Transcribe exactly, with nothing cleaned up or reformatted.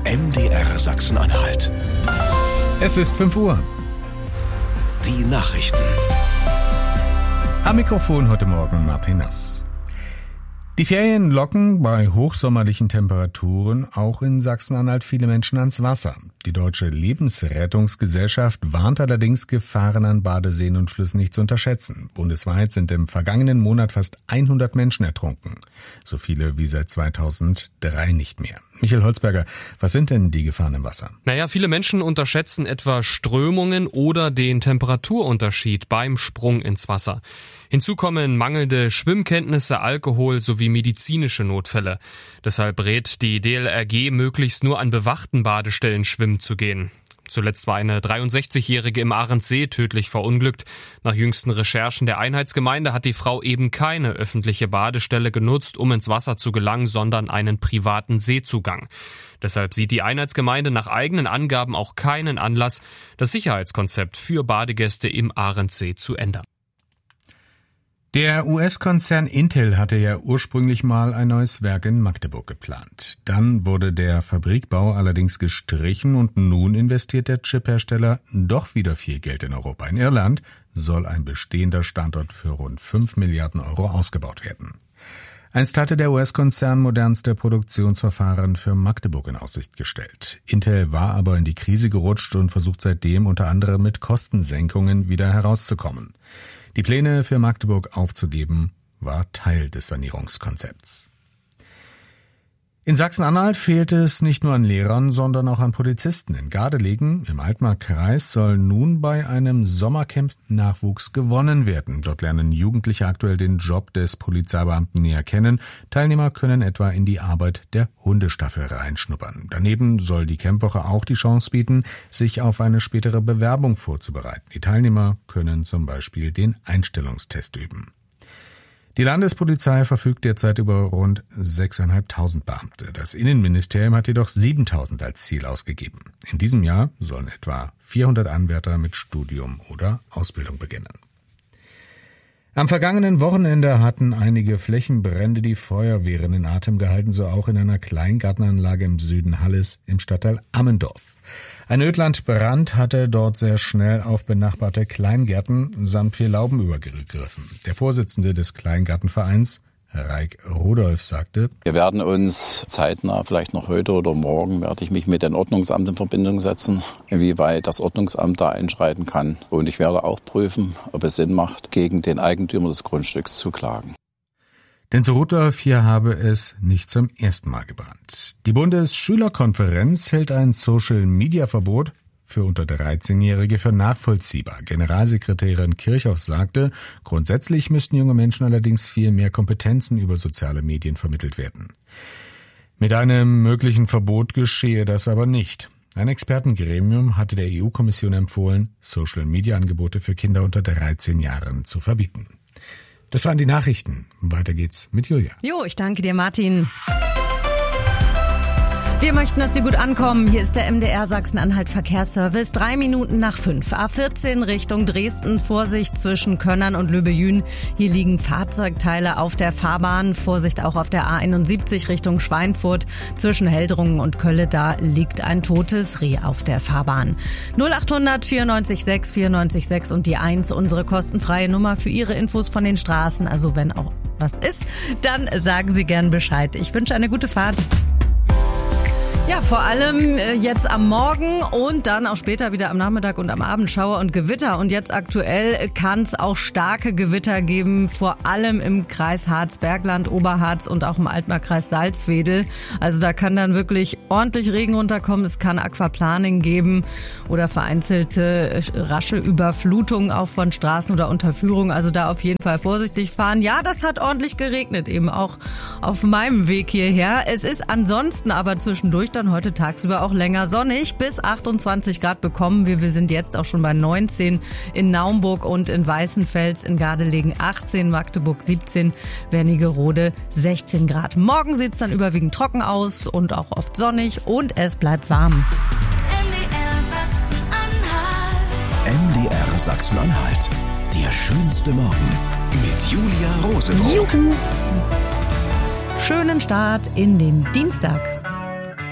M D R Sachsen-Anhalt. Es ist fünf Uhr. Die Nachrichten. Am Mikrofon heute Morgen Martin Nass. Die Ferien locken bei hochsommerlichen Temperaturen auch in Sachsen-Anhalt viele Menschen ans Wasser. Die Deutsche Lebensrettungsgesellschaft warnt allerdings, Gefahren an Badeseen und Flüssen nicht zu unterschätzen. Bundesweit sind im vergangenen Monat fast hundert Menschen ertrunken. So viele wie seit zweitausenddrei nicht mehr. Michael Holzberger, was sind denn die Gefahren im Wasser? Naja, viele Menschen unterschätzen etwa Strömungen oder den Temperaturunterschied beim Sprung ins Wasser. Hinzu kommen mangelnde Schwimmkenntnisse, Alkohol sowie medizinische Notfälle. Deshalb rät die D L R G, möglichst nur an bewachten Badestellen schwimmen zu gehen. Zuletzt war eine dreiundsechzigjährige im Ahrensee tödlich verunglückt. Nach jüngsten Recherchen der Einheitsgemeinde hat die Frau eben keine öffentliche Badestelle genutzt, um ins Wasser zu gelangen, sondern einen privaten Seezugang. Deshalb sieht die Einheitsgemeinde nach eigenen Angaben auch keinen Anlass, das Sicherheitskonzept für Badegäste im Ahrensee zu ändern. Der U S-Konzern Intel hatte ja ursprünglich mal ein neues Werk in Magdeburg geplant. Dann wurde der Fabrikbau allerdings gestrichen und nun investiert der Chiphersteller doch wieder viel Geld in Europa. In Irland soll ein bestehender Standort für rund fünf Milliarden Euro ausgebaut werden. Einst hatte der U S-Konzern modernste Produktionsverfahren für Magdeburg in Aussicht gestellt. Intel war aber in die Krise gerutscht und versucht seitdem unter anderem mit Kostensenkungen wieder herauszukommen. Die Pläne für Magdeburg aufzugeben, war Teil des Sanierungskonzepts. In Sachsen-Anhalt fehlt es nicht nur an Lehrern, sondern auch an Polizisten. In Gardelegen im Altmark-Kreis soll nun bei einem Sommercamp Nachwuchs gewonnen werden. Dort lernen Jugendliche aktuell den Job des Polizeibeamten näher kennen. Teilnehmer können etwa in die Arbeit der Hundestaffel reinschnuppern. Daneben soll die Campwoche auch die Chance bieten, sich auf eine spätere Bewerbung vorzubereiten. Die Teilnehmer können zum Beispiel den Einstellungstest üben. Die Landespolizei verfügt derzeit über rund sechstausendfünfhundert Beamte. Das Innenministerium hat jedoch siebentausend als Ziel ausgegeben. In diesem Jahr sollen etwa vierhundert Anwärter mit Studium oder Ausbildung beginnen. Am vergangenen Wochenende hatten einige Flächenbrände die Feuerwehren in Atem gehalten, so auch in einer Kleingartenanlage im Süden Halles im Stadtteil Ammendorf. Ein Ödlandbrand hatte dort sehr schnell auf benachbarte Kleingärten samt vier Lauben übergegriffen. Der Vorsitzende des Kleingartenvereins, Raik Rudolf, sagte: Wir werden uns zeitnah, vielleicht noch heute oder morgen, werde ich mich mit dem Ordnungsamt in Verbindung setzen, inwieweit das Ordnungsamt da einschreiten kann. Und ich werde auch prüfen, ob es Sinn macht, gegen den Eigentümer des Grundstücks zu klagen. Denn zu Rudolf hier habe es nicht zum ersten Mal gebrannt. Die Bundesschülerkonferenz hält ein Social-Media-Verbot für unter dreizehnjährige für nachvollziehbar. Generalsekretärin Kirchhoff sagte, grundsätzlich müssten junge Menschen allerdings viel mehr Kompetenzen über soziale Medien vermittelt werden. Mit einem möglichen Verbot geschehe das aber nicht. Ein Expertengremium hatte der E U-Kommission empfohlen, Social-Media-Angebote für Kinder unter dreizehn Jahren zu verbieten. Das waren die Nachrichten. Weiter geht's mit Julia. Jo, ich danke dir, Martin. Wir möchten, dass Sie gut ankommen. Hier ist der M D R Sachsen-Anhalt Verkehrsservice. Drei Minuten nach fünf. A vierzehn Richtung Dresden. Vorsicht zwischen Könnern und Löbejün. Hier liegen Fahrzeugteile auf der Fahrbahn. Vorsicht auch auf der A einundsiebzig Richtung Schweinfurt. Zwischen Heldrungen und Kölle, da liegt ein totes Reh auf der Fahrbahn. null achthundert vierundneunzig sechs vierundneunzig sechs und die eins, unsere kostenfreie Nummer für Ihre Infos von den Straßen. Also wenn auch was ist, dann sagen Sie gern Bescheid. Ich wünsche eine gute Fahrt. Ja, vor allem jetzt am Morgen und dann auch später wieder am Nachmittag und am Abend Schauer und Gewitter. Und jetzt aktuell kann es auch starke Gewitter geben, vor allem im Kreis Harz-Bergland, Oberharz und auch im Altmark-Kreis Salzwedel. Also da kann dann wirklich ordentlich Regen runterkommen. Es kann Aquaplaning geben oder vereinzelte rasche Überflutungen auch von Straßen oder Unterführung. Also da auf jeden Fall vorsichtig fahren. Ja, das hat ordentlich geregnet, eben auch auf meinem Weg hierher. Es ist ansonsten aber zwischendurch dann heute tagsüber auch länger sonnig, bis achtundzwanzig Grad bekommen wir. Wir sind jetzt auch schon bei neunzehn in Naumburg und in Weißenfels, in Gardelegen achtzehn, Magdeburg siebzehn, Wernigerode sechzehn Grad. Morgen sieht es dann überwiegend trocken aus und auch oft sonnig und es bleibt warm. M D R Sachsen-Anhalt. M D R Sachsen-Anhalt. Der schönste Morgen mit Julia Rosenberg. Juhu. Schönen Start in den Dienstag.